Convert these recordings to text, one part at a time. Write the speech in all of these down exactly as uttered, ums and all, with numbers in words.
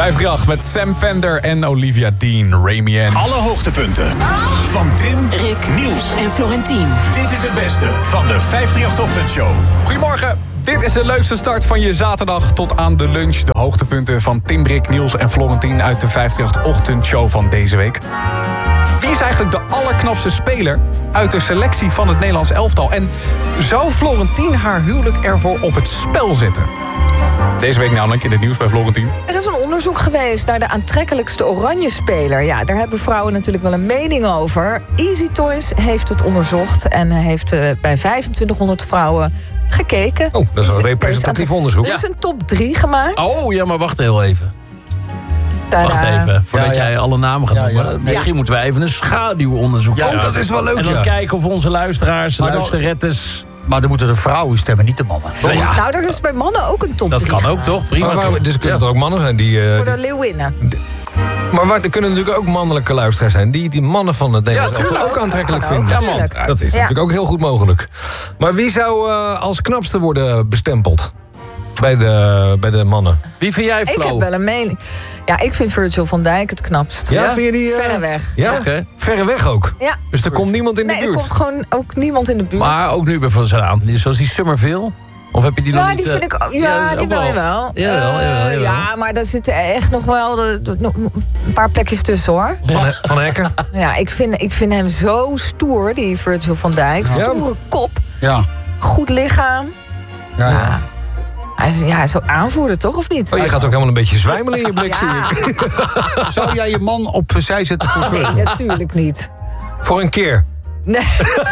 vijfhonderdachttien met Sam Fender en Olivia Dean, Remy Ann. Alle hoogtepunten van Tim, Rick, Niels en Florentien. Dit is het beste van de vijfhonderdachttien-ochtendshow. Goedemorgen, dit is de leukste start van je zaterdag tot aan de lunch. De hoogtepunten van Tim, Rick, Niels en Florentien uit de vijfhonderdachttien-ochtendshow van deze week. Wie is eigenlijk de allerknapste speler uit de selectie van het Nederlands elftal? En zou Florentien haar huwelijk ervoor op het spel zetten? Deze week namelijk in het nieuws bij Florentien. Er is een onderzoek geweest naar de aantrekkelijkste oranje-speler. Ja, daar hebben vrouwen natuurlijk wel een mening over. Easy Toys heeft het onderzocht en heeft uh, bij vijfentwintighonderd vrouwen gekeken. Oh, dat is een representatief onderzoek. Er is een top drie gemaakt. Oh, ja, maar wacht heel even. Tadaa. Wacht even, voordat Ja, ja. jij alle namen gaat Ja, noemen. ja. Misschien Ja. moeten we even een schaduwonderzoek Ja, doen. dat is wel leuk, En dan ja. kijken of onze luisteraars, Maar dan- luisterrettes... Maar dan moeten de vrouwen stemmen, niet de mannen. Nou ja, Nou, er is bij mannen ook een top dat drie kan ook, gemaakt. toch? Prima. Maar waarom, toch? dus kunnen Ja. er ook mannen zijn die... eh, Voor die- de leeuwinnen. maar waar, er kunnen natuurlijk ook mannelijke luisteraars zijn... die die mannen van het Nederlands Ja, elftal tuurlijk. ook aantrekkelijk Dat kan ook, vinden. natuurlijk. Dat is Ja. natuurlijk ook heel goed mogelijk. Maar wie zou uh, als knapste worden bestempeld? Bij de, bij de mannen. Wie vind jij, Ik Flo? heb wel een mening. Ja, ik vind Virgil van Dijk het knapst. Ja, vind je die... Uh, Verreweg. Ja? Oké. Verreweg ook. Ja. Dus er komt niemand in de Nee, er buurt. komt gewoon ook niemand in de buurt. Maar ook nu bijvoorbeeld zo'n aantal, zoals die Summerville. Of heb je die nog Ja, niet... die eh, vind ik ook. Ja, dat is die ook wil je wel. Jawel, jawel, Eh, jawel. Ja, maar daar zitten echt nog wel de, de- nog een paar plekjes tussen, hoor. Van, He- van Hekken. Ja, ik vind, ik vind hem zo stoer, die Virgil van Dijk. Ja. Stoere kop, Ja. goed lichaam. Ja, ja. Ja. Hij is, ja, hij is ook aanvoerder, toch, of niet? Oh, je gaat ook helemaal een beetje zwijmelen in je blik, zie ik. Ja, Zou jij je man opzij zetten voor nee, Virgil? natuurlijk niet. Voor een keer. Nee.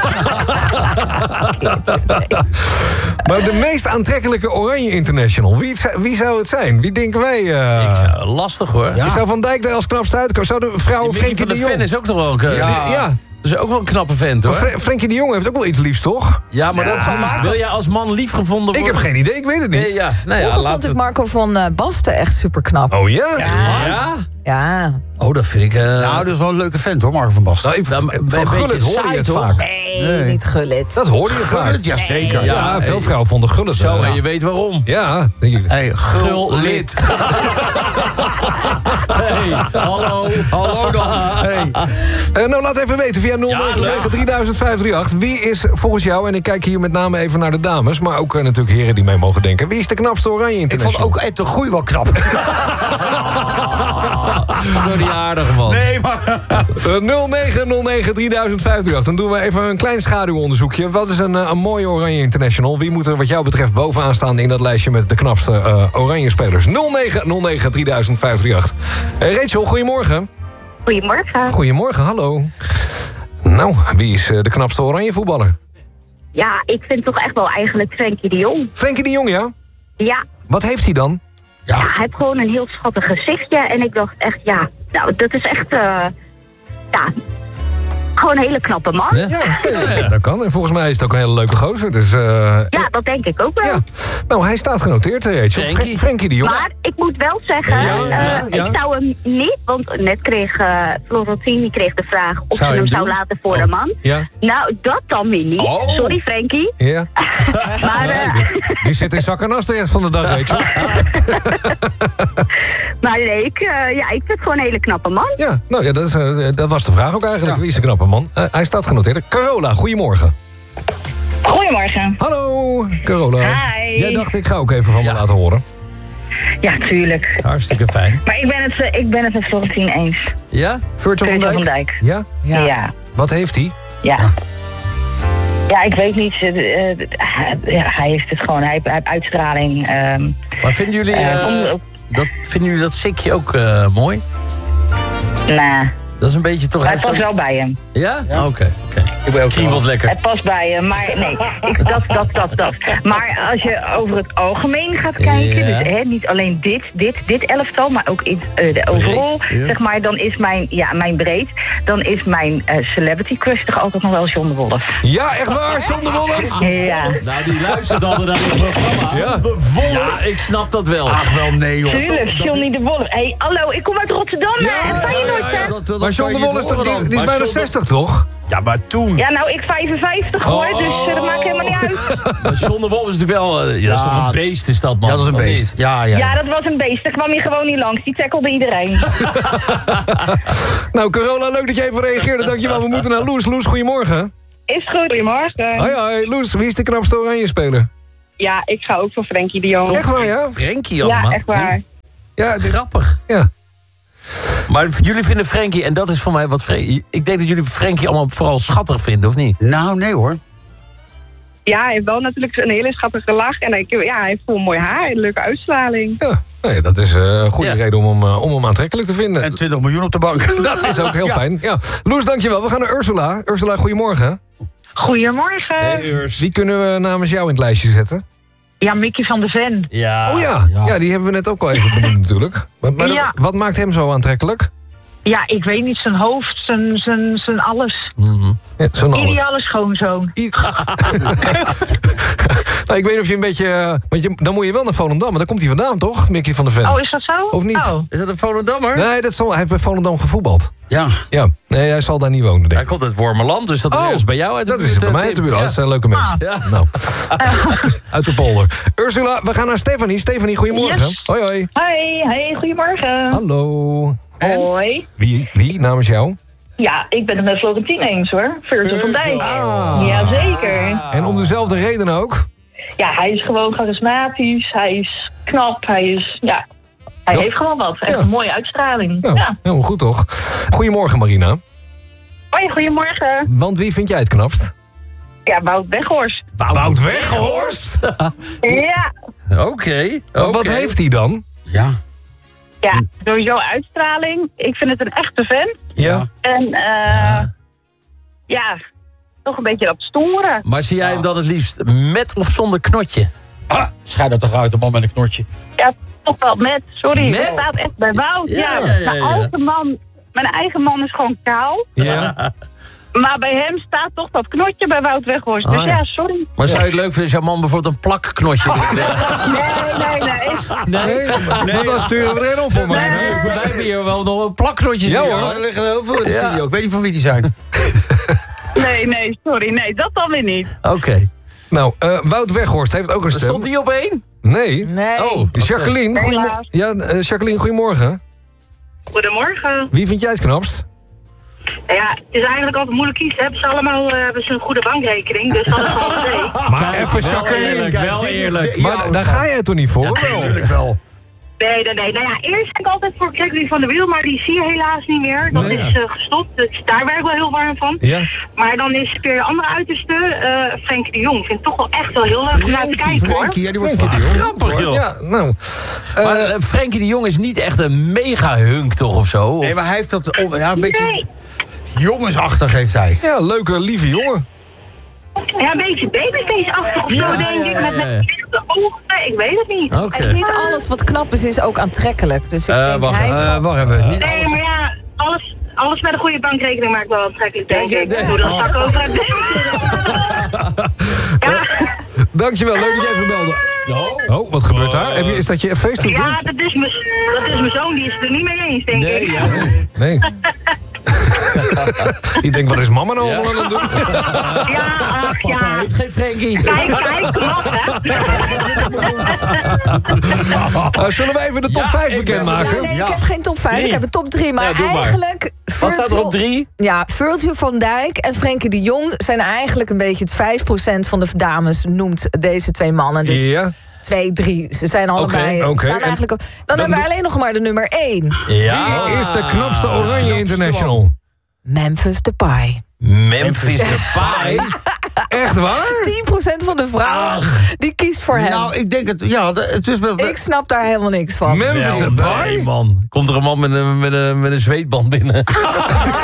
Maar de meest aantrekkelijke Oranje International, wie, zou- wie zou het zijn? Wie denken wij? Uh, Ik zou, lastig hoor. Ja. Zou Van Dijk daar als knapste uitkomen? Zou de vrouw Die Mickey Frenkie van de de Jong? Ven is ook nog wel... een- Ja. Ja, Dat is ook wel een knappe vent maar hoor. Fre- Frenkie de Jong heeft ook wel iets liefs, toch? Ja, maar dat is lief. Wil jij als man lief gevonden worden? Ik heb geen idee, ik weet het niet. Nee, ja. Nou ja, Vroeger laat vond ik het... Marco van uh, Basten echt super knap. Oh ja? Ja? Ja. Oh, dat vind ik... eh, Nou, dat is wel een leuke vent hoor, Mark van Basten. Nou, ik, Dan ben je van een Gullit beetje hoorde je saai, het toch? vaak. Nee, Nee. niet Gullit. Dat hoorde je vaak. Gullit, ja zeker. Ja, Ja, veel hey. vrouwen vonden Gullit. Zo, eh, en je weet waarom. Ja, denk ik. Hey, Gul Gullit. lid. Hey, hallo. Hallo dan. Hey. Eh, nou, laat even weten via nul negen negen drie duizend vijf drie acht. Wie is volgens jou, en ik kijk hier met name even naar de dames... maar ook eh, natuurlijk heren die mee mogen denken... wie is de knapste Oranje Ik International? vond ook Ed de Groei wel knap. Zo die aardige man. Nee, maar... Uh, nul negen nul negen drie duizend vijf drie acht. Dan doen we even een klein schaduwonderzoekje. Wat is een, uh, een mooie Oranje International? Wie moet er wat jou betreft bovenaan staan in dat lijstje... met de knapste uh, Oranje spelers? nul negen nul negen drie duizend vijf drie acht. Uh, Rachel, goedemorgen. Goedemorgen. Goedemorgen, hallo. Nou, wie is uh, de knapste Oranje voetballer? Ja, ik vind toch echt wel eigenlijk Frenkie de Jong. Frenkie de Jong, ja? Ja, Wat heeft hij dan? ja. hij heeft gewoon een heel schattig gezichtje. En ik dacht echt, ja, nou, dat is echt, eh ja, gewoon een hele knappe man. Ja. Ja, Ja, dat kan. En volgens mij is het ook een hele leuke gozer. Dus, uh, dat denk ik ook wel. ja. Nou, hij staat genoteerd, hè, Rachel. Frenkie. Fre- Frenkie de Jong. Maar ik moet wel zeggen, Ja, ja, eh, ja. ik zou hem niet, want net kreeg uh, Florentien die kreeg de vraag of Zou ze je hem hem zou doen? laten voor Oh. de man. Ja, Nou, dat dan weer niet. Oh. Sorry Frenkie. ja. Maar, eh, Die zit in zak en as de rest van de dag, Rachel. maar nee, ik, eh, ja, ik vind het gewoon een hele knappe man. Ja, nou ja, dat, is, eh, dat was de vraag ook eigenlijk. Wie is de knappe man? Uh, hij staat genoteerd. Carola, goedemorgen. Goedemorgen. Hallo, Carola. Hi. Jij dacht, ik ga ook even van me Ja. laten horen. Ja, tuurlijk. Hartstikke fijn. Maar ik ben het, eh, ik ben het met Florentien eens. Ja? Virgil van Virgil Dijk? van Dijk. Ja? Ja. Ja. Ja. Wat heeft hij? Ja, ja ik weet niet. eh, eh, ja, hij heeft het gewoon. Hij heeft, hij heeft uitstraling. ehm, Maar vinden jullie, eh, eh, om- ook- dat, vinden jullie dat sikje ook eh, mooi? nah, Dat is een beetje toch... hij heeft past zo'n- wel bij hem. Ja? Oké, oké. Ik ben ook Kriebelt lekker. Het past bij hem, maar nee, ik, dat, dat, dat, dat. Maar als je over het algemeen gaat kijken, Ja. dus hè, niet alleen dit, dit, dit elftal, maar ook in, uh, de overall, Breed, ja. zeg maar, dan is mijn, ja, mijn breed, dan is mijn uh, celebrity crush toch altijd nog wel John de Wolf. Ja, echt waar, John de Wolf? Ja, Nou, die luistert altijd naar dit programma. Ja. Ja, ik snap dat wel. Ach, wel nee, joh. tuurlijk, Johnny de Wolf. Hé, hey, hallo, ik kom uit Rotterdam, hè? Ja, Sta je nooit, hè? dat, dat Maar kan John je de Wolf niet is, toch, horen die, dan. die is Maar bijna John de- zestig, toch? Ja, maar toen. Ja, nou, ik vijfenvijftig hoor, Oh. dus eh, dat maakt helemaal niet uit. Maar John de Wolf is natuurlijk wel... eh, ja, dat is Ja, toch een beest, is dat, man? Ja, dat is een Of beest. niet? Ja, ja. Ja, dat was een beest. Daar kwam hij gewoon niet langs. Die tackelde iedereen. Nou, Carola, leuk dat je even reageerde. Dankjewel, we moeten naar Loes. Loes, goedemorgen. Is goed. Goedemorgen. Hoi, hoi. Loes, wie is de knapste oranje speler? Ja, ik ga ook voor Frenkie de Jong. Echt waar, ja? Frenkie allemaal. Ja, echt waar. Ja, dit- Grappig. ja. Maar jullie vinden Frenkie, en dat is voor mij wat Frenkie... Ik denk dat jullie Frenkie allemaal vooral schattig vinden, of niet? Nou, nee hoor. Ja, hij heeft wel natuurlijk een hele schattige lach. En hij, ja, hij heeft vol mooi haar en een leuke uitstraling. Ja, nou ja, dat is eh, een goede Ja. reden om hem, eh, om hem aantrekkelijk te vinden. En twintig miljoen op de bank. Dat is ook heel fijn. Ja. Loes, dankjewel. We gaan naar Ursula. Ursula, goedemorgen. Goedemorgen. Wie kunnen we namens jou in het lijstje zetten? Ja, Mickey van de Ven. Ja. Oh ja, ja. die hebben we net ook al even benoemd natuurlijk. Maar, maar Ja. wat maakt hem zo aantrekkelijk? Ja, ik weet niet, zijn hoofd, zijn, zijn, zijn alles. Mhm. Ja, zo'n alles. Ideale schoonzoon. I- nou, ik weet niet of je een beetje... eh, want je, dan moet je wel naar Volendam, maar daar komt hij vandaan, toch? Mickey van der Ven. Oh, is dat zo? Of niet? Oh. Is dat een Volendammer? Nee, dat zal, hij heeft bij Volendam gevoetbald. Ja. Ja, nee, hij zal daar niet wonen, denk Hij ik. komt uit Wormerland, dus dat is Oh, ergens bij jou uit de Dat is buurt, bij mij Tim. uit de buurt. Ja. Dat zijn leuke mensen. Ja. Nou, uit de polder. Ursula, we gaan naar Stefanie. Stefanie, goedemorgen. Yes. Hoi, hoi. Hoi, hey, goedemorgen. Hallo. Hoi. Wie, wie namens jou? Ja, ik ben het met Florentien eens hoor. Virgil van Dijk. Ah. Jazeker. En om dezelfde reden ook? Ja, hij is gewoon charismatisch. Hij is knap. Hij is, ja... Hij Ja. heeft gewoon wat. Echt Ja. een mooie uitstraling. Nou, Ja. helemaal goed toch? Goedemorgen, Marina. Hoi, goedemorgen. Want wie vind jij het knapst? Ja, Wout Weghorst. Wout Weghorst? Ja. Oké. Maar oké. wat heeft hij dan? Ja. Ja, sowieso uitstraling. Ik vind het een echte fan. Ja. En eh ja, toch een beetje dat storen. Maar zie jij hem dan het liefst met of zonder knotje? Ah, schijt dat toch uit, de man met een knotje. Ja, toch wel met. Sorry, Met? het staat echt bij Wout. Ja, Ja, ja, ja, Mijn, ja. eigen man, mijn eigen man is gewoon kaal. Ja. Maar bij hem staat toch dat knotje bij Wout Weghorst. Dus Ah, ja. ja, sorry. Maar zou je het leuk vinden als jouw man bijvoorbeeld een plakknotje doet? Nee, nee, nee. Nee, nee. Dan sturen we er een op voor mij. Nee, wij hebben hier wel nog een plakknotje. Ja, zitten, hoor. Er liggen er heel veel in de Ja. studio. Ik weet niet van wie die zijn. Nee, nee, sorry. Nee, dat dan weer niet. Oké. Nou, eh, Wout Weghorst heeft ook een stem. Stond hij op één? Nee. Nee. Oh, Jacqueline, goedemorgen. Ja, eh, Jacqueline, goedemorgen. Goedemorgen. Wie vind jij het knapst? Ja, het is eigenlijk altijd moeilijk kiezen. Hebben ze allemaal uh, hebben ze een goede bankrekening, dus dat is wel een idee. Maar even wel Jacqueline. eerlijk, wel eerlijk. Maar daar ga jij toch niet voor? Natuurlijk wel. Nee, nee, nee. Nou ja, eerst ben ik altijd voor Gregory van der Wiel, maar die zie je helaas niet meer. Dat Nee. is uh, gestopt, dus daar ben ik wel heel warm van. Ja. Maar dan is weer de andere uiterste, uh, Frenkie de Jong. Vind ik toch wel echt wel heel leuk om naar te kijken, hoor. Frenkie, ja, die wordt Frenkie de vaak. Jong. Grappig, joh. Ja, nou. eh, Maar uh, Frenkie de Jong is niet echt een mega hunk, toch, of zo? Of... Nee, maar hij heeft dat oh, ja, een beetje Nee, jongensachtig heeft hij. ja, leuke, lieve jongen. ja, een beetje babyface-achtig of zo, Ja, denk ja, ik. ja, Met, ja. met lichte ogen, ik weet het niet. Oké. En niet alles wat knap is, is ook aantrekkelijk. Dus ik Eh, denk, wacht hij is even. Eh gewoon- wacht even. Niet Nee, maar ja, alles, alles met een goede bankrekening maakt wel aantrekkelijk, denk Kijk, ik. ja, Hoe dat oh. zak over het Ja. Dankjewel, leuk dat jij even belde. Oh, wat gebeurt daar? Heb je, is dat je feest? Ja, dat is mijn dat is mijn zoon, die is het er niet mee eens, denk Nee, ik. ja. Nee. Die denkt, wat is mama nou allemaal aan het doen? Ja, ach Papa ja. heet geen Frenkie. Kijk, kijk, knap, hè? Uh, zullen we even de top Ja, vijf ik ben bekendmaken? Nee, ik heb geen top vijf, Drie. ik heb een top drie. Maar Ja, doe maar. eigenlijk... Wat staat er op drie? Ja, Virgil van Dijk en Frenkie de Jong zijn eigenlijk een beetje het vijf procent van de dames noemt deze twee mannen. Dus Ja. twee, drie. Ze zijn allebei... oké. staan En eigenlijk, ook- dan, dan hebben we doe- alleen nog maar de nummer één. Ja. Wie is de knapste Oranje International? Memphis Depay. Memphis Depay. Echt waar? tien procent van de vrouwen die kiest voor hem. Nou, ik denk het, ja, de- het is wel... ik snap daar helemaal niks van. Memphis Wel, Depay? nee, man. Komt er een man met een, met een, met een zweetband binnen.